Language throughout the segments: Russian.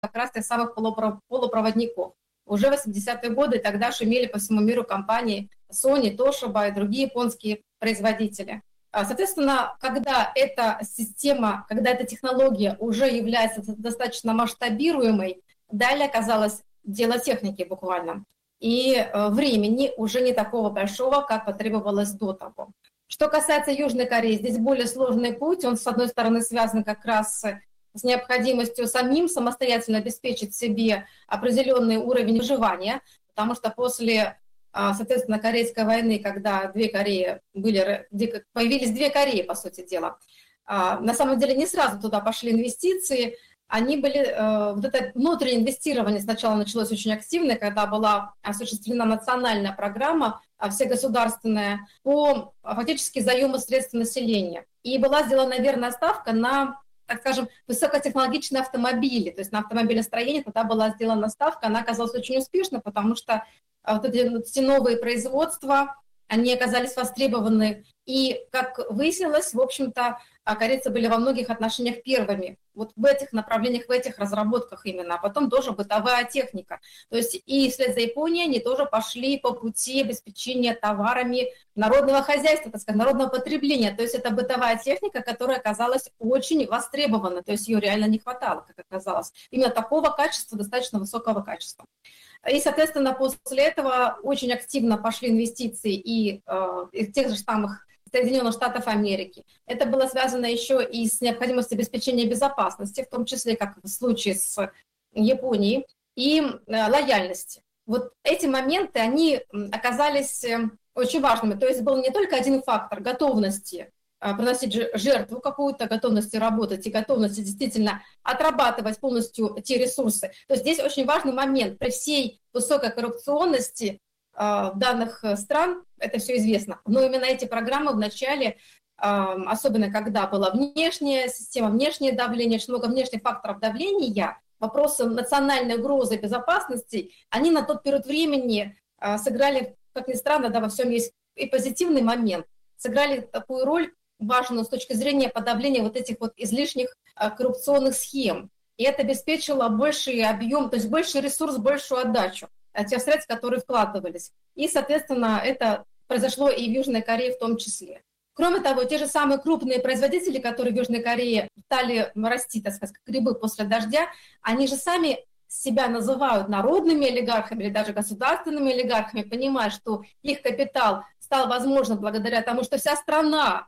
как раз тех самых полупроводников. Уже в 80-е годы тогда шумели по всему миру компании Sony, Toshiba и другие японские производители. Соответственно, когда эта система, когда эта технология уже является достаточно масштабируемой, далее оказалось дело техники буквально. И времени уже не такого большого, как потребовалось до того. Что касается Южной Кореи, здесь более сложный путь. Он, с одной стороны, связан как раз с необходимостью самим самостоятельно обеспечить себе определенный уровень выживания, потому что после, соответственно, Корейской войны, когда появились две Кореи, по сути дела, на самом деле не сразу туда пошли инвестиции, они были, вот это внутреннее инвестирование сначала началось очень активно, когда была осуществлена национальная программа, всегосударственная, по фактически заему средств населения. И была сделана верная ставка на, так скажем, высокотехнологичные автомобили, то есть на автомобилестроение тогда была сделана ставка, она оказалась очень успешной, потому что вот эти новые производства, они оказались востребованы. И, как выяснилось, в общем-то, корейцы были во многих отношениях первыми вот в этих направлениях, в этих разработках именно, а потом тоже бытовая техника. То есть и вслед за Японией они тоже пошли по пути обеспечения товарами народного хозяйства, так сказать, народного потребления. То есть это бытовая техника, которая оказалась очень востребована, то есть ее реально не хватало, как оказалось. Именно такого качества, достаточно высокого качества. И, соответственно, после этого очень активно пошли инвестиции и тех же самых Соединенных Штатов Америки. Это было связано еще и с необходимостью обеспечения безопасности, в том числе, как в случае с Японией, и лояльности. Вот эти моменты, они оказались очень важными. То есть был не только один фактор готовности приносить жертву какую-то, готовности работать и готовности действительно отрабатывать полностью те ресурсы. То есть здесь очень важный момент. При всей высокой коррупционности данных стран, это все известно, но именно эти программы вначале, особенно когда была внешняя система, внешнее давление, очень много внешних факторов давления, вопросы национальной угрозы безопасности, они на тот период времени сыграли, как ни странно, да, во всем есть и позитивный момент, сыграли такую роль важную с точки зрения подавления вот этих вот излишних коррупционных схем. И это обеспечило больший объем, то есть больший ресурс, большую отдачу тех средств, которые вкладывались. И, соответственно, это произошло и в Южной Корее в том числе. Кроме того, те же самые крупные производители, которые в Южной Корее стали расти, так сказать, как грибы после дождя, они же сами себя называют народными олигархами или даже государственными олигархами, понимая, что их капитал стал возможным благодаря тому, что вся страна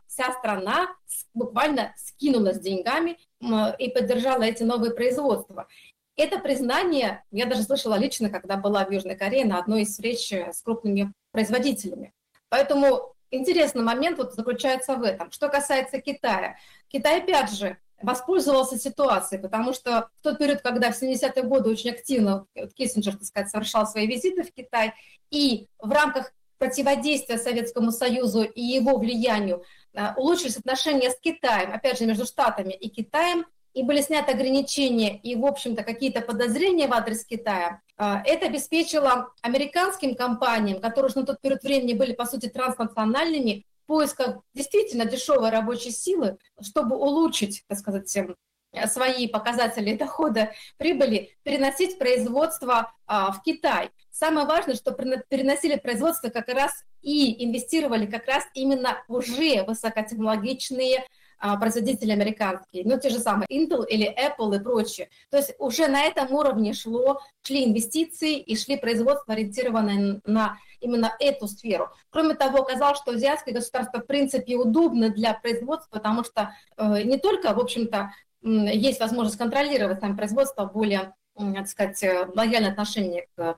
буквально скинулась деньгами и поддержала эти новые производства. Это признание я даже слышала лично, когда была в Южной Корее на одной из встреч с крупными производителями. Поэтому интересный момент вот заключается в этом. Что касается Китая. Китай, опять же, воспользовался ситуацией, потому что в тот период, когда в 70-е годы очень активно Киссинджер, так сказать, совершал свои визиты в Китай, и в рамках противодействия Советскому Союзу и его влиянию улучшились отношения с Китаем, опять же, между Штатами и Китаем, и были сняты ограничения и, в общем-то, какие-то подозрения в адрес Китая, это обеспечило американским компаниям, которые на тот период времени были, по сути, транснациональными, в поисках действительно дешевой рабочей силы, чтобы улучшить, так сказать, свои показатели дохода, прибыли, переносить производство в Китай. Самое важное, что переносили производство как раз и инвестировали как раз именно уже высокотехнологичные производители американские, те же самые Intel или Apple и прочее. То есть уже на этом уровне шли инвестиции и шли производства, ориентированные на именно эту сферу. Кроме того, оказалось, что азиатские государства в принципе удобны для производства, потому что не только, в общем-то, есть возможность контролировать там производство более, так сказать, лояльное отношение к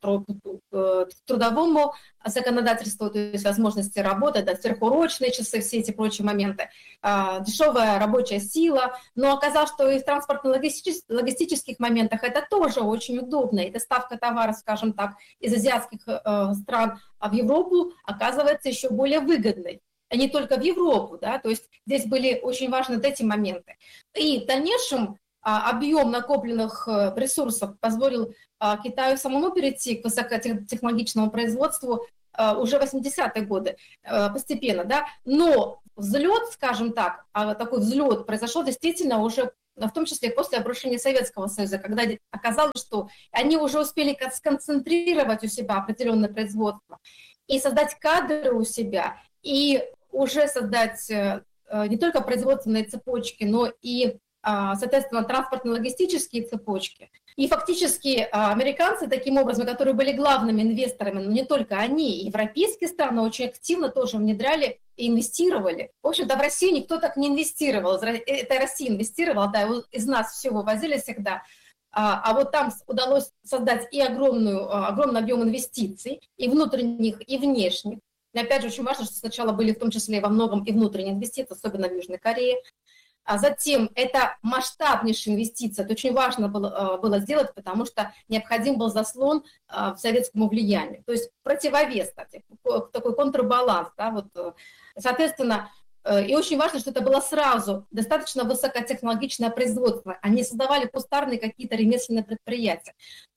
трудовому законодательству, то есть возможности работать, сверхурочные часы, все эти прочие моменты, дешевая рабочая сила, но оказалось, что и в транспортно-логистических моментах это тоже очень удобно, и доставка товаров, скажем так, из азиатских стран в Европу оказывается еще более выгодной. А не только в Европу, да, то есть здесь были очень важны вот эти моменты. И в дальнейшем объем накопленных ресурсов позволил Китаю самому перейти к высокотехнологичному производству уже в 80-е годы постепенно, да, но взлет, скажем так, такой взлет произошел действительно уже в том числе после обрушения Советского Союза, когда оказалось, что они уже успели сконцентрировать у себя определенное производство и создать кадры у себя, и уже создать не только производственные цепочки, но и, соответственно, транспортно-логистические цепочки. И фактически американцы, таким образом, которые были главными инвесторами, но не только они, и европейские страны очень активно тоже внедряли и инвестировали. В общем-то, в Россию никто так не инвестировал. Это Россия инвестировала, да, из нас все вывозили всегда. А вот там удалось создать и огромный объем инвестиций, и внутренних, и внешних. И опять же, очень важно, что сначала были в том числе во многом и внутренние инвестиции, особенно в Южной Корее. А затем это масштабнейшая инвестиция. Это очень важно было сделать, потому что необходим был заслон советскому влиянию. То есть противовес, такой контрбаланс. Да, вот. Соответственно, и очень важно, что это было сразу достаточно высокотехнологичное производство. Они создавали кустарные какие-то ремесленные предприятия.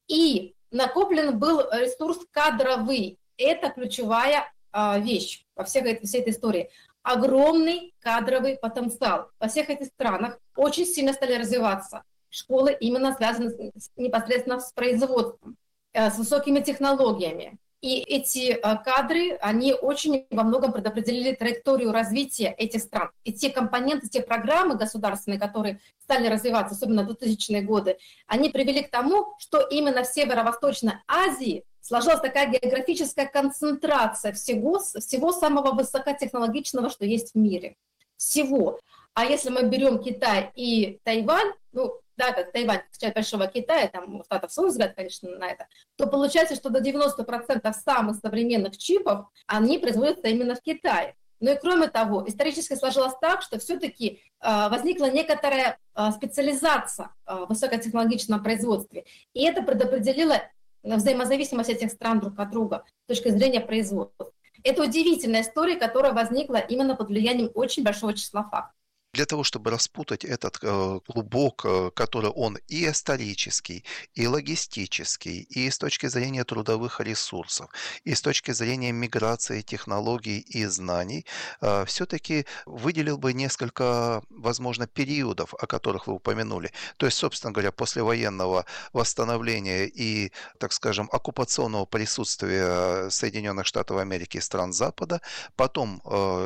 И накоплен был ресурс кадровый. Это ключевая вещь во всей этой истории. Огромный кадровый потенциал. Во всех этих странах очень сильно стали развиваться школы, именно связанные непосредственно с производством, с высокими технологиями. И эти кадры, они очень во многом предопределили траекторию развития этих стран. И те компоненты, те программы государственные, которые стали развиваться, особенно в 2000-е годы, они привели к тому, что именно в Северо-Восточной Азии сложилась такая географическая концентрация всего самого высокотехнологичного, что есть в мире. Всего. А если мы берем Китай и Тайвань, ну, да, как Тайвань, часть большого Китая, там у Штатов свой взгляд, конечно, на это, то получается, что до 90% самых современных чипов, они производятся именно в Китае. Ну и кроме того, исторически сложилось так, что все-таки возникла некоторая специализация в высокотехнологичном производстве, и это предопределило взаимозависимость этих стран друг от друга с точки зрения производства. Это удивительная история, которая возникла именно под влиянием очень большого числа фактов. Для того, чтобы распутать этот клубок, который он и исторический, и логистический, и с точки зрения трудовых ресурсов, и с точки зрения миграции технологий и знаний, все-таки выделил бы несколько, возможно, периодов, о которых вы упомянули. То есть, собственно говоря, послевоенного восстановления и, так скажем, оккупационного присутствия Соединенных Штатов Америки и стран Запада, потом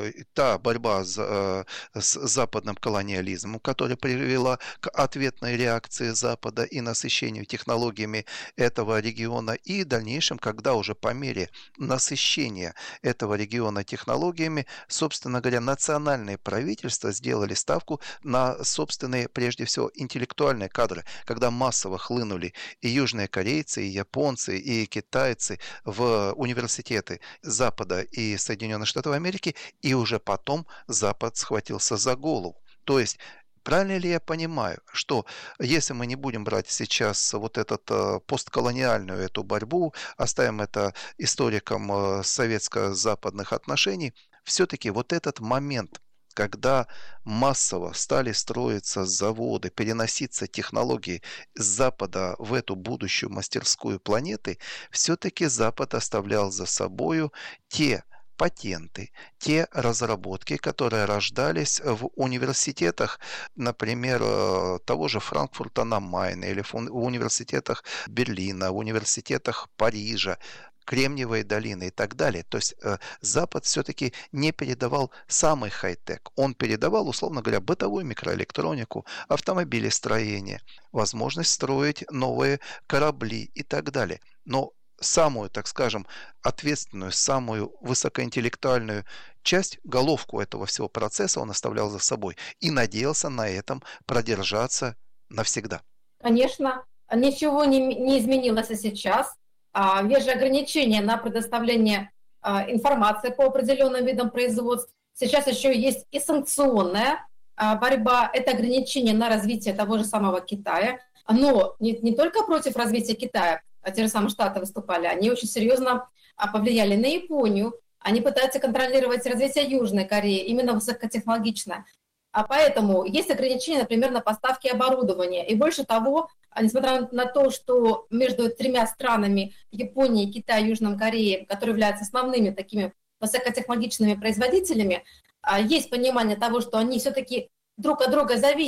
та борьба с западным колониализмом, которая привела к ответной реакции Запада и насыщению технологиями этого региона, и в дальнейшем, когда уже по мере насыщения этого региона технологиями, собственно говоря, национальные правительства сделали ставку на собственные, прежде всего, интеллектуальные кадры, когда массово хлынули и южные корейцы, и японцы, и китайцы в университеты Запада и Соединенных Штатов Америки, и уже потом Запад схватился за голову. То есть, правильно ли я понимаю, что если мы не будем брать сейчас вот эту постколониальную эту борьбу, оставим это историкам советско-западных отношений, все-таки вот этот момент, когда массово стали строиться заводы, переноситься технологии с Запада в эту будущую мастерскую планеты, все-таки Запад оставлял за собою те патенты, те разработки, которые рождались в университетах, например, того же Франкфурта на Майне, или в университетах Берлина, в университетах Парижа, Кремниевой долины и так далее. То есть Запад все-таки не передавал самый хай-тек. Он передавал, условно говоря, бытовую микроэлектронику, автомобилестроение, возможность строить новые корабли и так далее. Но самую, так скажем, ответственную, самую высокоинтеллектуальную часть, головку этого всего процесса он оставлял за собой и надеялся на этом продержаться навсегда. Конечно, ничего не изменилось и сейчас. Есть же ограничения на предоставление информации по определенным видам производств. Сейчас еще есть и санкционная борьба, это ограничение на развитие того же самого Китая. Но не только против развития Китая, те же самые Штаты выступали, они очень серьезно повлияли на Японию, они пытаются контролировать развитие Южной Кореи, именно высокотехнологичное. А поэтому есть ограничения, например, на поставки оборудования. И больше того, несмотря на то, что между тремя странами, Японией, Китаем, Южной Кореей, которые являются основными такими высокотехнологичными производителями, есть понимание того, что они все-таки друг от друга зависят.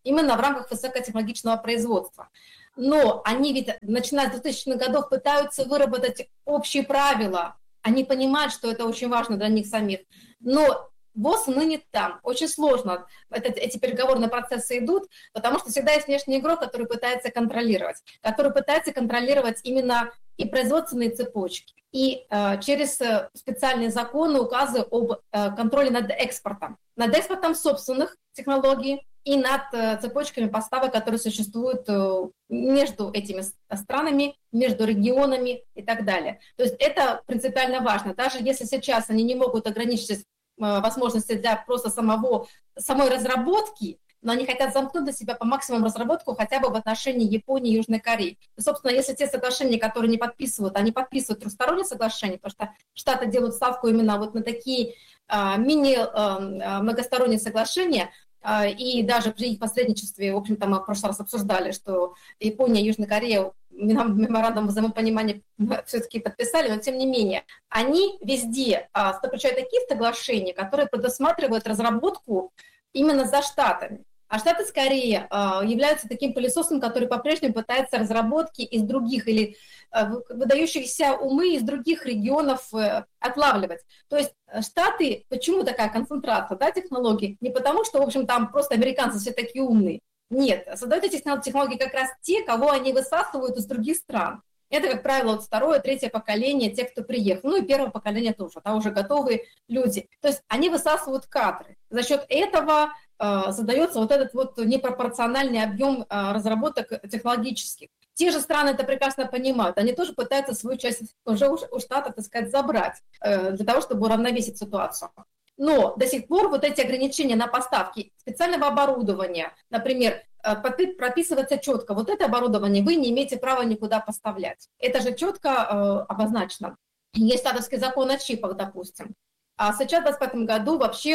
именно в рамках высокотехнологичного производства. Но они ведь, начиная с 2000-х годов, пытаются выработать общие правила. Они понимают, что это очень важно для них самих. Но ВОЗ ныне там. Очень сложно. Эти переговорные процессы идут, потому что всегда есть внешний игрок, который пытается контролировать именно и производственные цепочки, и через специальные законы, указы об контроле над экспортом собственных технологий и над цепочками поставок, которые существуют между этими странами, между регионами и так далее. То есть это принципиально важно. Даже если сейчас они не могут ограничить возможности для просто самой разработки, но они хотят замкнуть на себя по максимуму разработку хотя бы в отношении Японии и Южной Кореи. И, собственно, если те соглашения, которые не подписывают, они подписывают трехсторонние соглашения, потому что Штаты делают ставку именно вот на такие мини-многосторонние соглашения, и даже при их посредничестве, в общем-то, мы в прошлый раз обсуждали, что Япония и Южная Корея меморандум взаимопонимания все-таки подписали, но тем не менее, они везде заключают такие соглашения, которые предусматривают разработку именно за Штатами. А Штаты скорее являются таким пылесосом, который по-прежнему пытается разработки из других или выдающихся умы из других регионов отлавливать. То есть Штаты, почему такая концентрация технологий? Не потому, что, в общем, там просто американцы все такие умные. Нет, создают эти технологии как раз те, кого они высасывают из других стран. Это, как правило, вот второе, третье поколение, те, кто приехал. Ну и первое поколение тоже, уже готовые люди. То есть они высасывают кадры. За счет этого задается вот этот вот непропорциональный объем разработок технологических. Те же страны это прекрасно понимают. Они тоже пытаются свою часть уже у Штатов, так сказать, забрать для того, чтобы уравновесить ситуацию. Но до сих пор вот эти ограничения на поставки специального оборудования, например, прописывается четко, вот это оборудование вы не имеете права никуда поставлять. Это же четко обозначено. Есть штатовский закон о чипах, допустим. А сейчас, в 2025 году, вообще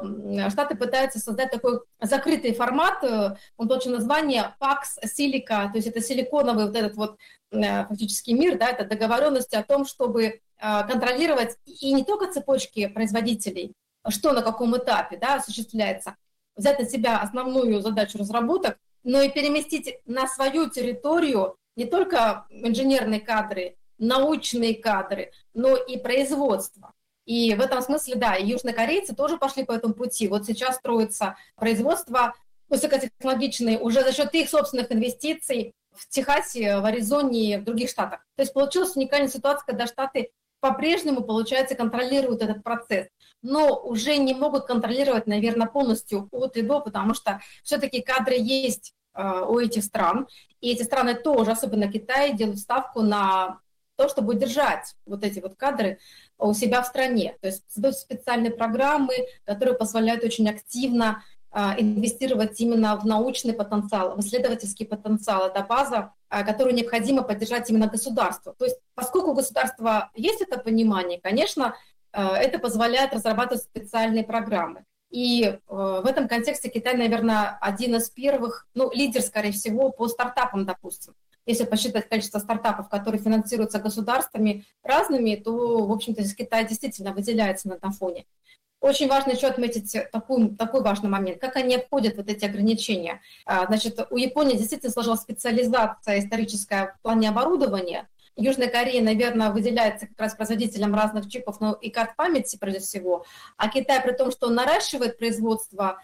Штаты пытаются создать такой закрытый формат, он получил название Pax Silica, то есть это силиконовый вот этот вот фактически мир, это договоренность о том, чтобы контролировать и не только цепочки производителей, что на каком этапе осуществляется, взять на себя основную задачу разработок, но и переместить на свою территорию не только инженерные кадры, научные кадры, но и производство. И в этом смысле, и южнокорейцы тоже пошли по этому пути. Вот сейчас строится производство высокотехнологичное уже за счет их собственных инвестиций в Техасе, в Аризоне и в других штатах. То есть получилась уникальная ситуация, когда Штаты по-прежнему, получается, контролируют этот процесс, но уже не могут контролировать, наверное, полностью от и до, потому что все-таки кадры есть у этих стран, и эти страны тоже, особенно Китай, делают ставку на то, чтобы держать вот эти вот кадры у себя в стране. То есть создают специальные программы, которые позволяют очень активно инвестировать именно в научный потенциал, в исследовательский потенциал. Это база, которую необходимо поддержать именно государству. То есть поскольку у государства есть это понимание, конечно, это позволяет разрабатывать специальные программы. И в этом контексте Китай, наверное, один из первых, лидер, скорее всего, по стартапам, допустим. Если посчитать количество стартапов, которые финансируются государствами разными, то, в общем-то, здесь Китай действительно выделяется на этом фоне. Очень важно еще отметить такой важный момент, как они обходят вот эти ограничения. Значит, у Японии действительно сложилась специализация историческая в плане оборудования. Южная Корея, наверное, выделяется как раз производителем разных чипов, и карт памяти, прежде всего. А Китай, при том, что он наращивает производство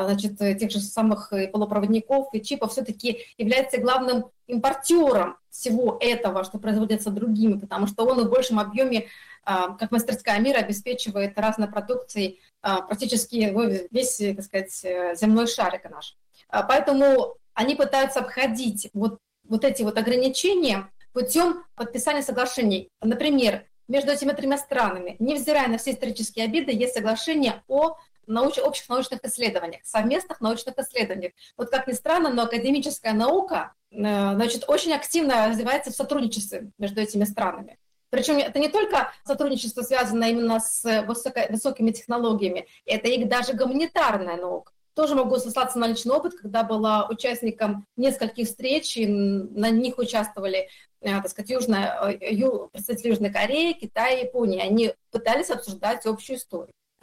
тех же самых полупроводников и чипов, все-таки является главным импортером всего этого, что производится другими, потому что он в большем объеме, как мастерская мира, обеспечивает разной продукцией практически весь, так сказать, земной шарик наш. Поэтому они пытаются обходить вот эти вот ограничения путем подписания соглашений. Например, между этими тремя странами, невзирая на все исторические обиды, есть соглашение о общих научных исследованиях, совместных научных исследованиях. Вот как ни странно, но академическая наука, очень активно развивается в сотрудничестве между этими странами. Причем это не только сотрудничество связано именно с высокими технологиями, это и даже гуманитарная наука. Тоже могу сослаться на личный опыт, когда была участником нескольких встреч, и на них участвовали, так сказать, представители Южной Кореи, Китая и Японии. Они пытались обсуждать общую историю.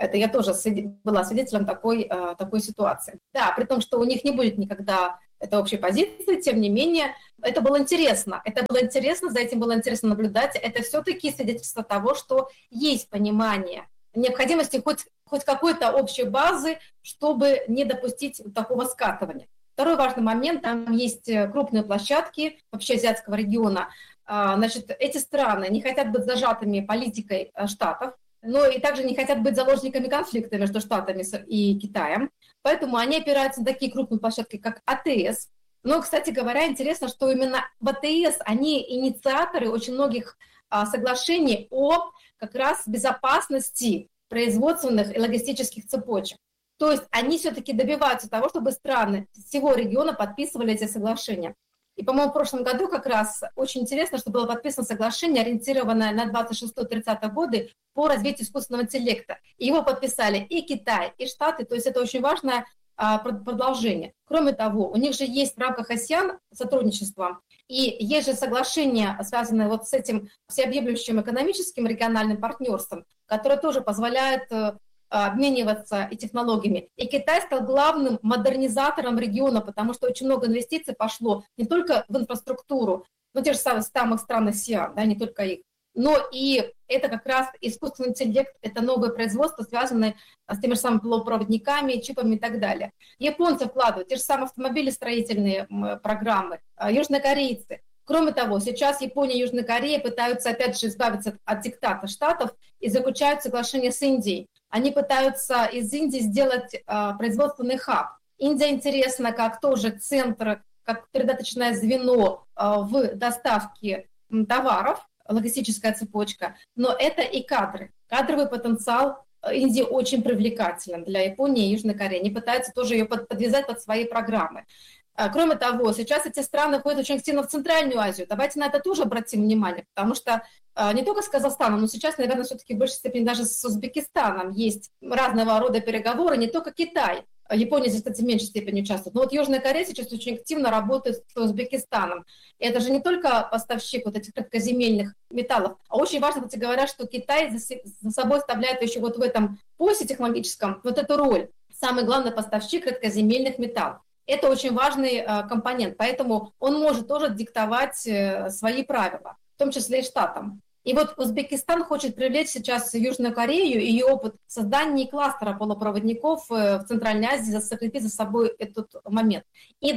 Это я тоже была свидетелем такой ситуации. Да, при том, что у них не будет никогда этой общей позиции, тем не менее, это было интересно. За этим было интересно наблюдать. Это все-таки свидетельство того, что есть понимание необходимости хоть какой-то общей базы, чтобы не допустить такого скатывания. Второй важный момент, там есть крупные площадки вообще азиатского региона. Значит, эти страны не хотят быть зажатыми политикой Штатов, но и также не хотят быть заложниками конфликта между Штатами и Китаем. Поэтому они опираются на такие крупные площадки, как АТС. Но, кстати говоря, интересно, что именно в АТС они инициаторы очень многих соглашений о как раз безопасности производственных и логистических цепочек. То есть они все-таки добиваются того, чтобы страны всего региона подписывали эти соглашения. И, по-моему, в прошлом году как раз очень интересно, что было подписано соглашение, ориентированное на 26-30 годы по развитию искусственного интеллекта. И его подписали и Китай, и Штаты, то есть это очень важное продолжение. Кроме того, у них же есть в рамках АСЕАН сотрудничество, и есть же соглашение, связанное вот с этим всеобъемлющим экономическим региональным партнерством, которое тоже позволяет обмениваться и технологиями. И Китай стал главным модернизатором региона, потому что очень много инвестиций пошло не только в инфраструктуру, но те же самых стран АСЕАН, да, не только их, но и это как раз искусственный интеллект, это новое производство, связанное с теми же самыми полупроводниками, чипами и так далее. Японцы вкладывают те же самые автомобилестроительные программы, южнокорейцы. Кроме того, сейчас Япония и Южная Корея пытаются, опять же, избавиться от диктата Штатов и заключают соглашение с Индией. Они пытаются из Индии сделать производственный хаб. Индия интересна как тоже центр, как передаточное звено в доставке товаров, логистическая цепочка, но это и кадры. Кадровый потенциал Индии очень привлекателен для Японии и Южной Кореи. Они пытаются тоже ее подвязать под свои программы. Кроме того, сейчас эти страны ходят очень активно в Центральную Азию. Давайте на это тоже обратим внимание, потому что не только с Казахстаном, но сейчас, наверное, все-таки в большей степени даже с Узбекистаном есть разного рода переговоры, не только Китай. Япония здесь, кстати, в меньшей степени участвует. Но вот Южная Корея сейчас очень активно работает с Узбекистаном. И это же не только поставщик вот этих редкоземельных металлов, а очень важно, кстати говоря, что Китай за собой оставляет еще вот в этом поясе технологическом вот эту роль. Самый главный поставщик редкоземельных металлов. Это очень важный компонент, поэтому он может тоже диктовать свои правила, в том числе и Штатам. И вот Узбекистан хочет привлечь сейчас Южную Корею и ее опыт создания кластера полупроводников в Центральной Азии, закрепить за собой этот момент. И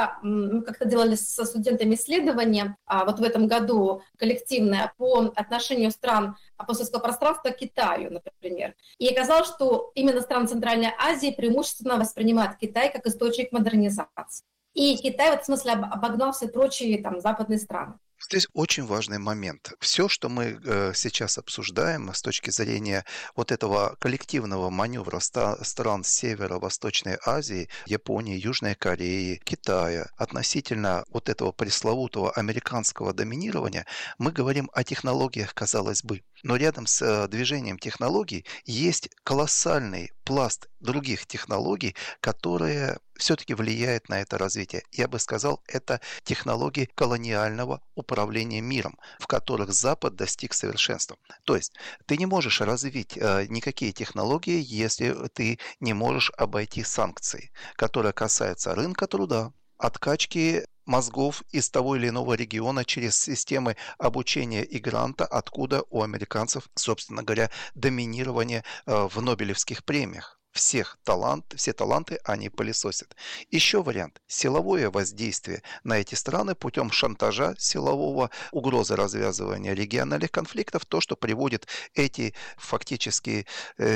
мы как-то делали со студентами исследование вот в этом году коллективное по отношению стран постсоветского пространства к Китаю, например. И оказалось, что именно страны Центральной Азии преимущественно воспринимают Китай как источник модернизации. И Китай в этом смысле обогнал все прочие западные страны. Здесь очень важный момент. Все, что мы сейчас обсуждаем с точки зрения вот этого коллективного маневра стран Северо-Восточной Азии, Японии, Южной Кореи, Китая, относительно вот этого пресловутого американского доминирования, мы говорим о технологиях, казалось бы. Но рядом с движением технологий есть колоссальный пласт других технологий, которые все-таки влияют на это развитие. Я бы сказал, это технологии колониального управления миром, в которых Запад достиг совершенства. То есть ты не можешь развить никакие технологии, если ты не можешь обойти санкции, которые касаются рынка труда, откачки мозгов из того или иного региона через системы обучения и гранта, откуда у американцев, собственно говоря, доминирование в Нобелевских премиях. Все таланты они пылесосят. Еще вариант. Силовое воздействие на эти страны путем шантажа силового, угрозы развязывания региональных конфликтов, то, что приводит эти фактически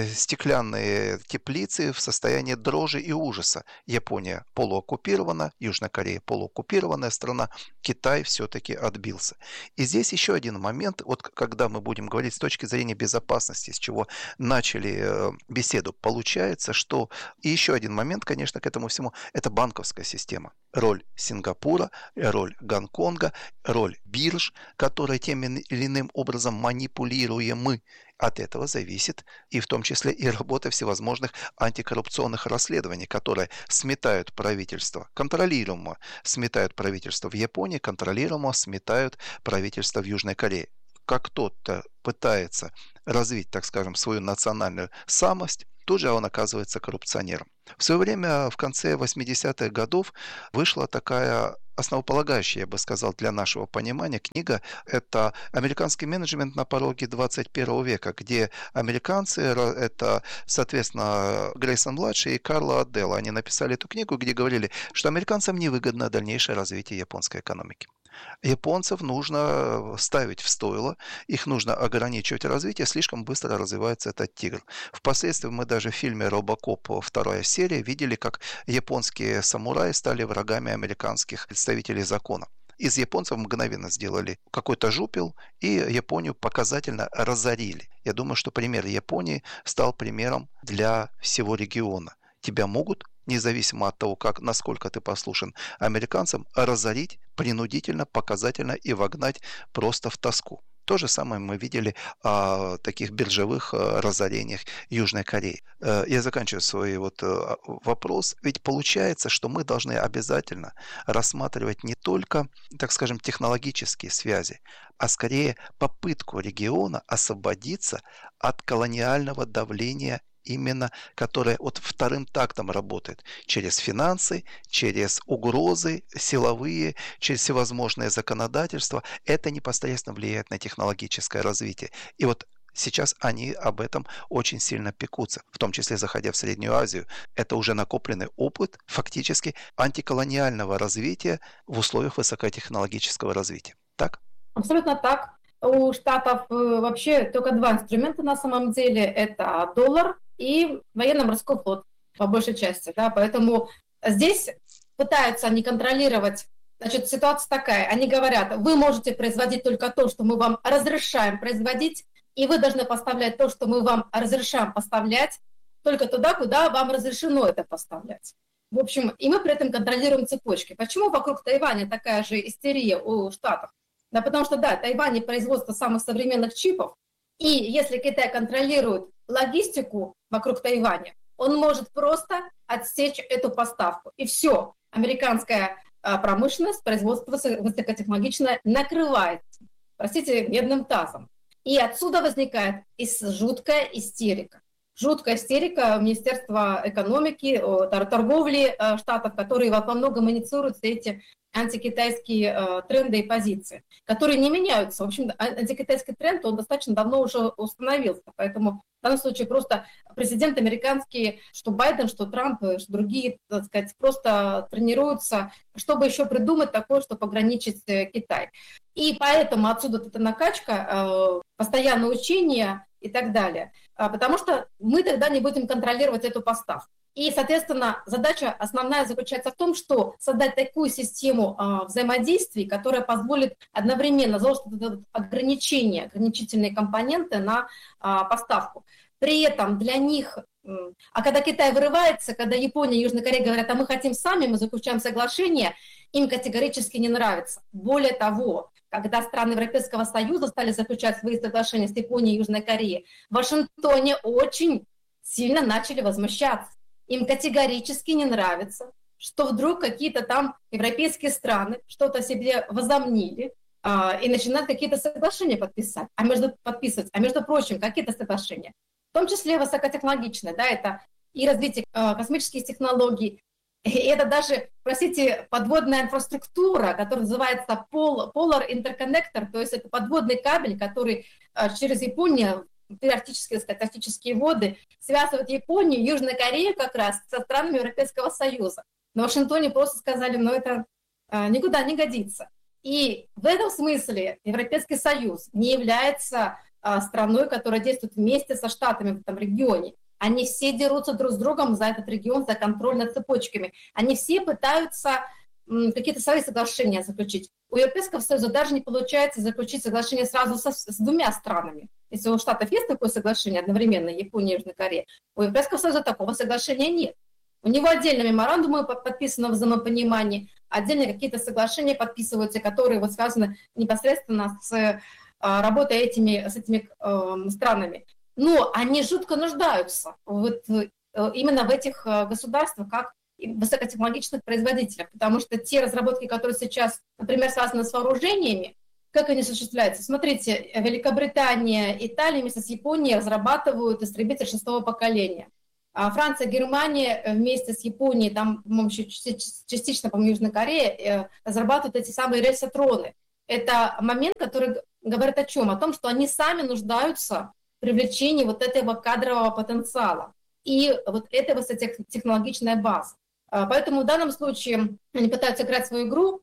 стеклянные теплицы в состояние дрожи и ужаса. Япония полуоккупирована, Южная Корея полуоккупированная страна, Китай все-таки отбился. И здесь еще один момент, вот когда мы будем говорить с точки зрения безопасности, с чего начали беседу, получается, что и еще один момент, конечно, к этому всему, это банковская система. Роль Сингапура, роль Гонконга, роль бирж, которые тем или иным образом манипулируемы. От этого зависит и в том числе и работа всевозможных антикоррупционных расследований, которые сметают правительство, контролируемо сметают правительство в Японии, контролируемо сметают правительство в Южной Корее. Как кто-то пытается развить, так скажем, свою национальную самость, тут же он оказывается коррупционером. В свое время, в конце 80-х годов, вышла такая основополагающая, я бы сказал, для нашего понимания книга. Это «Американский менеджмент на пороге 21 века», где американцы, это, соответственно, Грейсон-младший и Карло Адделло, они написали эту книгу, где говорили, что американцам невыгодно дальнейшее развитие японской экономики. Японцев нужно ставить в стойло, их нужно ограничивать развитие, слишком быстро развивается этот тигр. Впоследствии мы даже в фильме «Робокоп» вторая серия видели, как японские самураи стали врагами американских представителей закона. Из японцев мгновенно сделали какой-то жупел и Японию показательно разорили. Я думаю, что пример Японии стал примером для всего региона. Тебя могут, независимо от того, насколько ты послушен американцам, разорить принудительно, показательно и вогнать просто в тоску. То же самое мы видели о таких биржевых разорениях Южной Кореи. Я заканчиваю свой вопрос. Ведь получается, что мы должны обязательно рассматривать не только, так скажем, технологические связи, а скорее попытку региона освободиться от колониального давления, именно которое вторым тактом работает через финансы, через угрозы силовые, через всевозможные законодательства. Это непосредственно влияет на технологическое развитие. И сейчас они об этом очень сильно пекутся, в том числе заходя в Среднюю Азию. Это уже накопленный опыт фактически антиколониального развития в условиях высокотехнологического развития. Так? Абсолютно так. У Штатов вообще только два инструмента на самом деле. Это доллар и военно-морской флот, по большей части. Да? Поэтому здесь пытаются они контролировать. Значит, ситуация такая. Они говорят, вы можете производить только то, что мы вам разрешаем производить, и вы должны поставлять то, что мы вам разрешаем поставлять, только туда, куда вам разрешено это поставлять. В общем, и мы при этом контролируем цепочки. Почему вокруг Тайваня такая же истерия у Штатов? Да, потому что, да, Тайвань производство самых современных чипов, и если Китай контролирует логистику вокруг Тайваня, он может просто отсечь эту поставку. И все, американская промышленность, производство высокотехнологичное накрывается, простите, медным тазом. И отсюда возникает жуткая истерика. Жуткая истерика Министерства экономики, торговли Штатов, которые во многом инициируют все эти антикитайские тренды и позиции, которые не меняются. В общем, антикитайский тренд, он достаточно давно уже установился, поэтому в данном случае просто президент американский, что Байден, что Трамп, что другие, так сказать, просто тренируются, чтобы еще придумать такое, чтобы ограничить Китай. И поэтому отсюда эта накачка, постоянное учение и так далее, потому что мы тогда не будем контролировать эту поставку. И, соответственно, задача основная заключается в том, что создать такую систему взаимодействий, которая позволит одновременно заложить ограничительные компоненты на поставку. При этом для них, а когда Китай вырывается, когда Япония и Южная Корея говорят, а мы хотим сами, мы заключаем соглашение, им категорически не нравится. Более того, когда страны Европейского Союза стали заключать свои соглашения с Японией и Южной Кореей, в Вашингтоне очень сильно начали возмущаться. Им категорически не нравится, что вдруг какие-то там европейские страны что-то себе возомнили и начинают какие-то соглашения подписывать. А между прочим, какие-то соглашения, в том числе высокотехнологичные, да, это и развитие космических технологий, и это даже, простите, подводная инфраструктура, которая называется Polar Interconnector, то есть это подводный кабель, который через Японию, арктические воды, связывают Японию, Южную Корею как раз со странами Европейского Союза. На Вашингтоне просто сказали, это никуда не годится. И в этом смысле Европейский Союз не является страной, которая действует вместе со Штатами в этом регионе. Они все дерутся друг с другом за этот регион, за контроль над цепочками. Они все пытаются какие-то свои соглашения заключить. У Европейского Союза даже не получается заключить соглашение сразу с двумя странами. Если у Штатов есть такое соглашение одновременно, Япония и Южная Корея, у Европейского Союза такого соглашения нет. У него отдельно меморандумы подписаны в взаимопонимании, отдельно какие-то соглашения подписываются, которые связаны непосредственно с работой с этими странами. Но они жутко нуждаются именно в этих государствах, как высокотехнологичных производителях, потому что те разработки, которые сейчас, например, связаны с вооружениями, Как они осуществляются? Смотрите, Великобритания, Италия вместе с Японией разрабатывают истребитель шестого поколения. А Франция, Германия вместе с Японией, там, по-моему, частично, по-моему, Южная Корея, разрабатывают эти самые рельсотроны. Это момент, который говорит о чем? О том, что они сами нуждаются в привлечении вот этого кадрового потенциала и вот этой высокотехнологичной базы. Поэтому в данном случае они пытаются играть свою игру.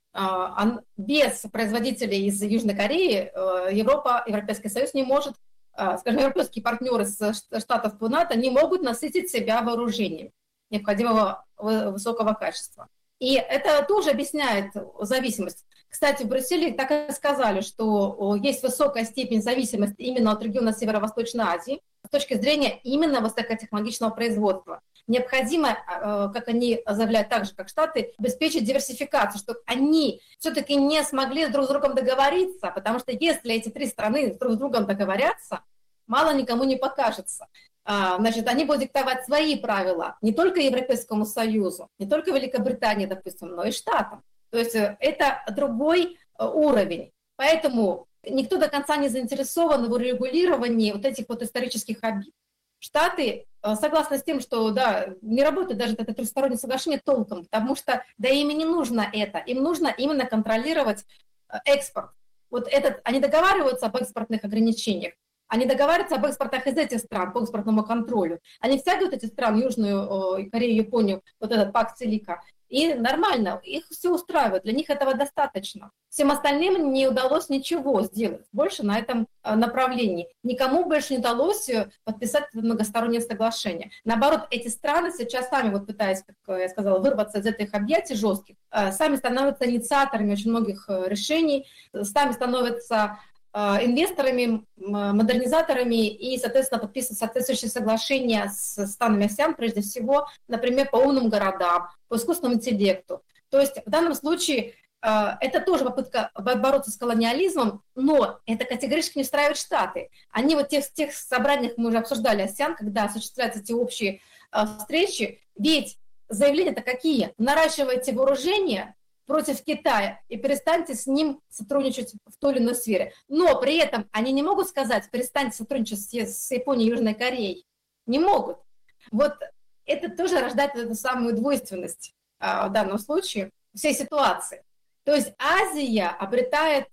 Без производителей из Южной Кореи Европейский Союз не может, скажем, европейские партнеры из штатов по НАТО не могут насытить себя вооружением необходимого высокого качества. И это тоже объясняет зависимость. Кстати, в Брюсселе так и сказали, что есть высокая степень зависимости именно от региона Северо-Восточной Азии с точки зрения именно высокотехнологичного производства. Необходимо, как они заявляют, так же, как Штаты, обеспечить диверсификацию, чтобы они все-таки не смогли друг с другом договориться, потому что если эти три страны друг с другом договорятся, мало никому не покажется. Значит, они будут диктовать свои правила не только Европейскому Союзу, не только Великобритании, допустим, но и Штатам. То есть это другой уровень. Поэтому никто до конца не заинтересован в урегулировании вот этих вот исторических обид. Штаты согласны с тем, что да, не работает даже это трехстороннее соглашение толком, потому что да им и не нужно это. Им нужно именно контролировать экспорт. Вот они договариваются об экспортных ограничениях, они договариваются об экспортах из этих стран по экспортному контролю. Они втягивают эти страны, Южную Корею, Японию, вот этот пакт Целика. И нормально, их все устраивает, для них этого достаточно. Всем остальным не удалось ничего сделать больше на этом направлении. Никому больше не удалось подписать многостороннее соглашение. Наоборот, эти страны сейчас сами, вот пытаясь, как я сказала, вырваться из этих объятий жестких, сами становятся инициаторами очень многих решений, сами становятся инвесторами, модернизаторами и, соответственно, подписывают соответствующие соглашения с странами АСЕАН, прежде всего, например, по умным городам, по искусственному интеллекту. То есть в данном случае это тоже попытка бороться с колониализмом, но это категорически не устраивает Штаты. Они вот в тех собраниях, мы уже обсуждали АСЕАН, когда осуществляются эти общие встречи, ведь заявления-то какие? Наращивайте вооружение против Китая и перестаньте с ним сотрудничать в той или иной сфере. Но при этом они не могут сказать, перестаньте сотрудничать с Японией и Южной Кореей. Не могут. Вот это тоже рождает эту самую двойственность в данном случае всей ситуации. То есть Азия обретает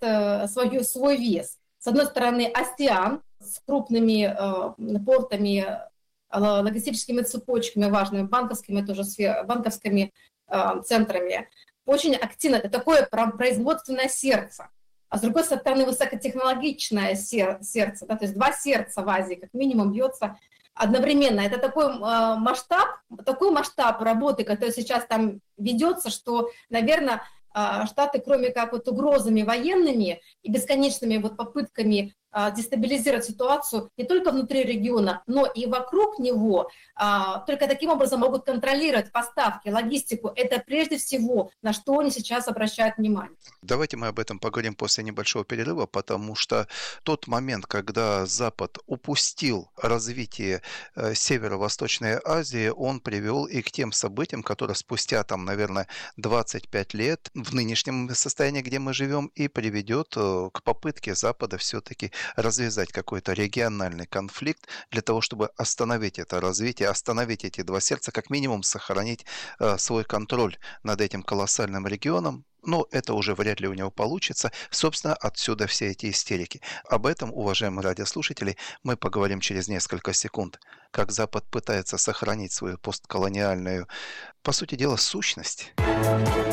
свой вес. С одной стороны, АСЕАН с крупными портами, логистическими цепочками важными, банковскими центрами, очень активно, это такое производственное сердце. А с другой стороны, высокотехнологичное сердце, да, то есть два сердца в Азии как минимум бьется одновременно. Это такой масштаб работы, который сейчас там ведется, что, наверное, Штаты, кроме как вот угрозами военными и бесконечными вот попытками дестабилизировать ситуацию не только внутри региона, но и вокруг него, только таким образом могут контролировать поставки, логистику. Это прежде всего, на что они сейчас обращают внимание. Давайте мы об этом поговорим после небольшого перерыва, потому что тот момент, когда Запад упустил развитие Северо-Восточной Азии, он привел и к тем событиям, которые спустя, наверное, 25 лет в нынешнем состоянии, где мы живем, и приведет к попытке Запада все-таки развязать какой-то региональный конфликт для того, чтобы остановить это развитие, остановить эти два сердца, как минимум сохранить свой контроль над этим колоссальным регионом. Но это уже вряд ли у него получится. Собственно, отсюда все эти истерики. Об этом, уважаемые радиослушатели, мы поговорим через несколько секунд. Как Запад пытается сохранить свою постколониальную, по сути дела, сущность.